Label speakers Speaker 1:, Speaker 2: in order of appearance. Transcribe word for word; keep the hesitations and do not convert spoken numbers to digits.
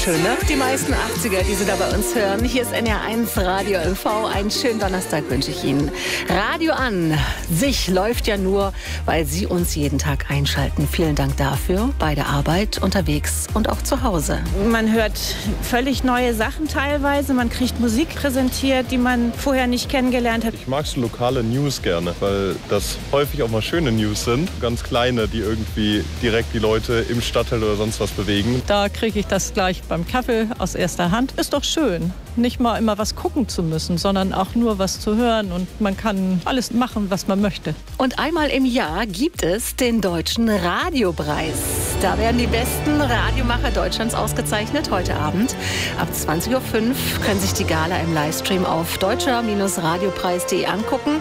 Speaker 1: Schön, ne? Die meisten achtziger, die Sie da bei uns hören. Hier ist N R eins Radio L V. Einen schönen Donnerstag wünsche ich Ihnen. Radio an sich läuft ja nur, weil Sie uns jeden Tag einschalten. Vielen Dank dafür. Bei der Arbeit, unterwegs und auch zu Hause.
Speaker 2: Man hört völlig neue Sachen teilweise. Man kriegt Musik präsentiert, die man vorher nicht kennengelernt hat.
Speaker 3: Ich mag so lokale News gerne, weil das häufig auch mal schöne News sind. Ganz kleine, die irgendwie direkt die Leute im Stadtteil oder sonst was bewegen.
Speaker 4: Da kriege ich das gleich beim Kaffee aus erster Hand. Ist doch schön, nicht mal immer was gucken zu müssen, sondern auch nur was zu hören. Und man kann alles machen, was man möchte.
Speaker 1: Und einmal im Jahr gibt es den Deutschen Radiopreis. Da werden die besten Radiomacher Deutschlands ausgezeichnet. Heute Abend ab zwanzig Uhr fünf können sich die Gala im Livestream auf deutscher Radiopreis punkt de angucken.